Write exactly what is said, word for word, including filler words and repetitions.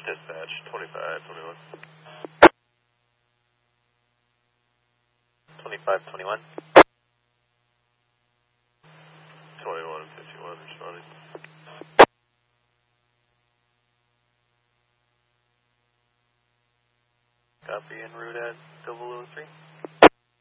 Dispatch, twenty-five twenty-one. twenty-five twenty-one. twenty-one fifty-one responding. Copy en route at double oh three.